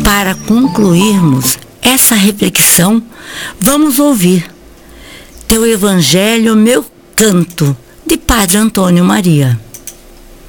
Para concluirmos essa reflexão, vamos ouvir Teu Evangelho, meu canto, de Padre Antônio Maria.